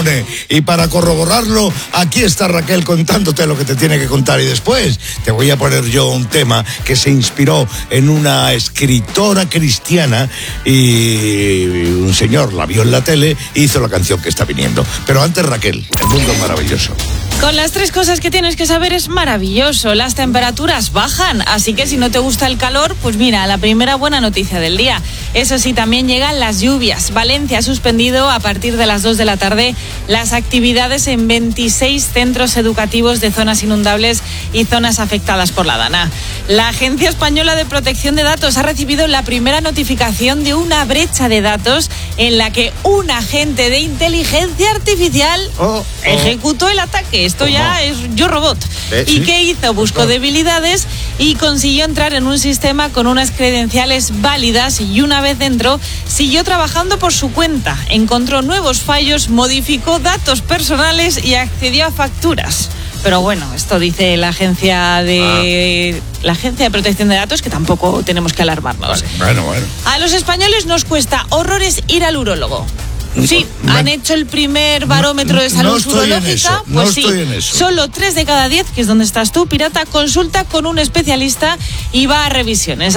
Y para corroborarlo, aquí está Raquel contándote lo que te tiene que contar. Y después te voy a poner yo un tema que se inspiró en una escritora cristiana y un señor la vio en la tele e hizo la canción que está viniendo. Pero antes, Raquel, el mundo es maravilloso. Con las 3 cosas que tienes que saber es maravilloso. Las temperaturas bajan, así que si no te gusta el calor, pues mira, la primera buena noticia del día. Eso sí, también llegan las lluvias. Valencia ha suspendido a partir de las 2 de la tarde las actividades en 26 centros educativos de zonas inundables y zonas afectadas por la Dana. La Agencia Española de Protección de Datos ha recibido la primera notificación de una brecha de datos en la que un agente de inteligencia artificial ejecutó el ataque. Esto ya es Yo Robot. ¿Y sí? qué hizo? Buscó debilidades y consiguió entrar en un sistema con unas credenciales válidas y una vez dentro siguió trabajando por su cuenta. Encontró nuevos fallos, modificó datos personales y accedió a facturas. Pero bueno, esto dice la agencia de protección de datos, que tampoco tenemos que alarmarnos. Bueno. A los españoles nos cuesta horrores ir al urólogo. Sí, han hecho el primer barómetro de salud urológica. Pues sí, solo 3 de cada 10, que es donde estás tú, pirata, consulta con un especialista y va a revisiones.